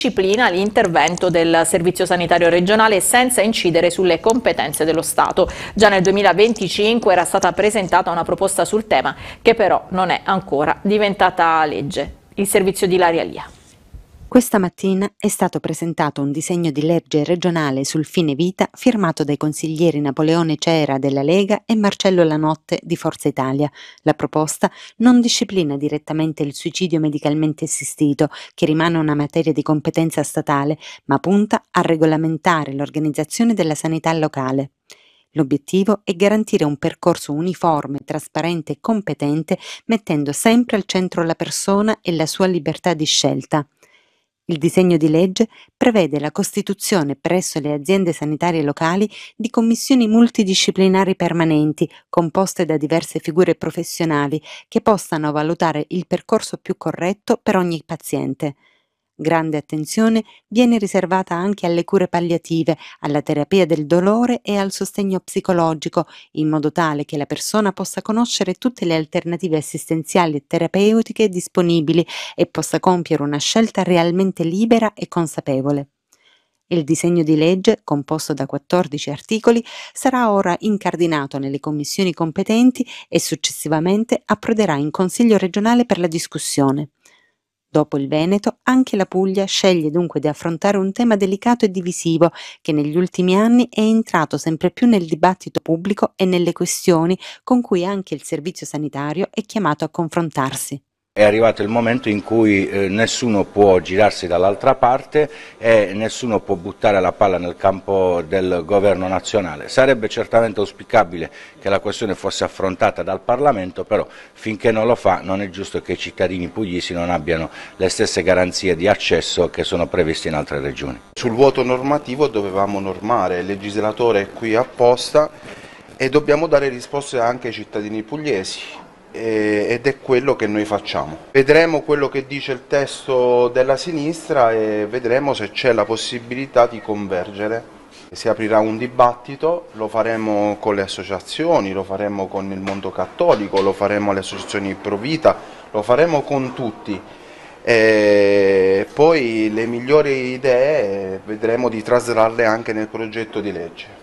disciplina l'intervento del Servizio Sanitario Regionale senza incidere sulle competenze dello Stato. Già nel 2025 era stata presentata una proposta sul tema che però non è ancora diventata legge. Il servizio di Ilaria Lia. Questa mattina è stato presentato un disegno di legge regionale sul fine vita firmato dai consiglieri Napoleone Cera della Lega e Marcello Lanotte di Forza Italia. La proposta non disciplina direttamente il suicidio medicalmente assistito, che rimane una materia di competenza statale, ma punta a regolamentare l'organizzazione della sanità locale. L'obiettivo è garantire un percorso uniforme, trasparente e competente, mettendo sempre al centro la persona e la sua libertà di scelta. Il disegno di legge prevede la costituzione presso le aziende sanitarie locali di commissioni multidisciplinari permanenti, composte da diverse figure professionali, che possano valutare il percorso più corretto per ogni paziente. Grande attenzione viene riservata anche alle cure palliative, alla terapia del dolore e al sostegno psicologico, in modo tale che la persona possa conoscere tutte le alternative assistenziali e terapeutiche disponibili e possa compiere una scelta realmente libera e consapevole. Il disegno di legge, composto da 14 articoli, sarà ora incardinato nelle commissioni competenti e successivamente approderà in Consiglio regionale per la discussione. Dopo il Veneto, anche la Puglia sceglie dunque di affrontare un tema delicato e divisivo che negli ultimi anni è entrato sempre più nel dibattito pubblico e nelle questioni con cui anche il servizio sanitario è chiamato a confrontarsi. È arrivato il momento in cui nessuno può girarsi dall'altra parte e nessuno può buttare la palla nel campo del governo nazionale. Sarebbe certamente auspicabile che la questione fosse affrontata dal Parlamento, però finché non lo fa non è giusto che i cittadini pugliesi non abbiano le stesse garanzie di accesso che sono previste in altre regioni. Sul vuoto normativo dovevamo normare, il legislatore è qui apposta e dobbiamo dare risposte anche ai cittadini pugliesi. Ed è quello che noi facciamo. Vedremo quello che dice il testo della sinistra e vedremo se c'è la possibilità di convergere. Si aprirà un dibattito, lo faremo con le associazioni, lo faremo con il mondo cattolico, lo faremo alle associazioni pro vita, lo faremo con tutti. E poi le migliori idee vedremo di traslarle anche nel progetto di legge.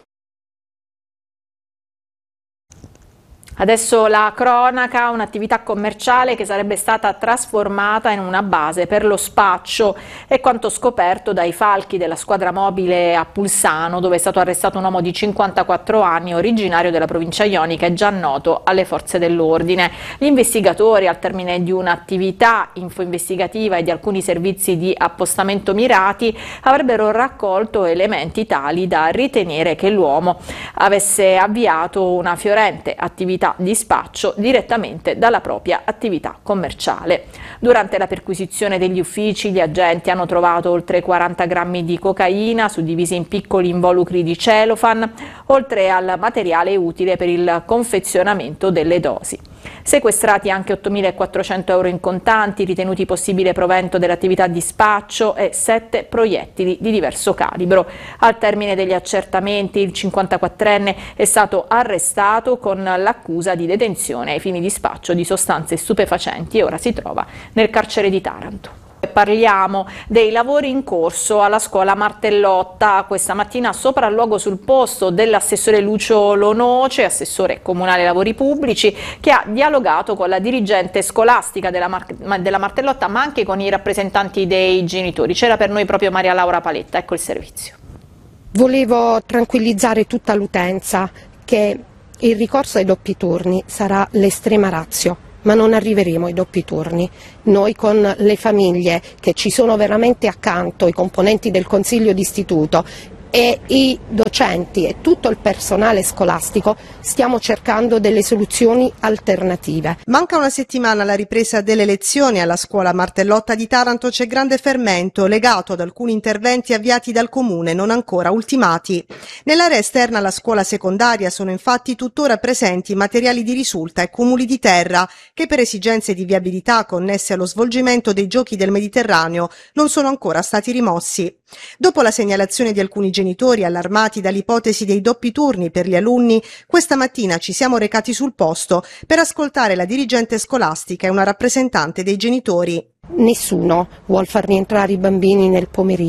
Adesso la cronaca, un'attività commerciale che sarebbe stata trasformata in una base per lo spaccio, è quanto scoperto dai falchi della squadra mobile a Pulsano, dove è stato arrestato un uomo di 54 anni, originario della provincia ionica e già noto alle forze dell'ordine. Gli investigatori, al termine di un'attività infoinvestigativa e di alcuni servizi di appostamento mirati, avrebbero raccolto elementi tali da ritenere che l'uomo avesse avviato una fiorente attività di spaccio direttamente dalla propria attività commerciale. Durante la perquisizione degli uffici, gli agenti hanno trovato oltre 40 grammi di cocaina suddivisi in piccoli involucri di cellophane, oltre al materiale utile per il confezionamento delle dosi. Sequestrati anche 8.400 euro in contanti, ritenuti possibile provento dell'attività di spaccio, e 7 proiettili di diverso calibro. Al termine degli accertamenti, il 54enne è stato arrestato con l'accusa di detenzione ai fini di spaccio di sostanze stupefacenti e ora si trova nel carcere di Taranto. Parliamo dei lavori in corso alla scuola Martellotta. Questa mattina sopralluogo sul posto dell'assessore Lucio Lonoce, assessore comunale ai lavori pubblici, che ha dialogato con la dirigente scolastica della Martellotta, ma anche con i rappresentanti dei genitori. C'era per noi proprio Maria Laura Paletta, ecco il servizio. Volevo tranquillizzare tutta l'utenza che il ricorso ai doppi turni sarà l'estrema ratio. Ma non arriveremo ai doppi turni. Noi con le famiglie che ci sono veramente accanto, i componenti del Consiglio d'Istituto e i docenti e tutto il personale scolastico stiamo cercando delle soluzioni alternative. Manca una settimana alla ripresa delle lezioni alla scuola Martellotta di Taranto. C'è grande fermento legato ad alcuni interventi avviati dal comune non ancora ultimati. Nell'area esterna alla scuola secondaria sono infatti tuttora presenti materiali di risulta e cumuli di terra che per esigenze di viabilità connesse allo svolgimento dei giochi del Mediterraneo non sono ancora stati rimossi. Dopo la segnalazione di alcuni genitori allarmati dall'ipotesi dei doppi turni per gli alunni, questa mattina ci siamo recati sul posto per ascoltare la dirigente scolastica e una rappresentante dei genitori. Nessuno vuol far rientrare i bambini nel pomeriggio.